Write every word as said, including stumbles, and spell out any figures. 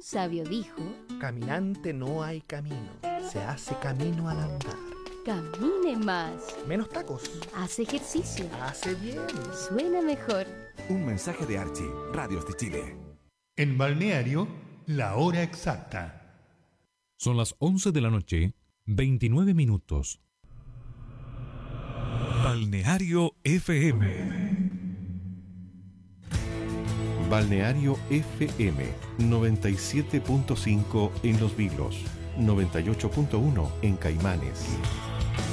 sabio dijo: caminante no hay camino, se hace camino al andar. Camine más. Menos tacos. Hace ejercicio. Hace bien. Suena mejor. Un mensaje de Archie, Radios de Chile. En Balneario, la hora exacta. Son las once de la noche, veintinueve minutos. Balneario F M. Balneario F M noventa y siete punto cinco en Los Vilos, noventa y ocho punto uno en Caimanes.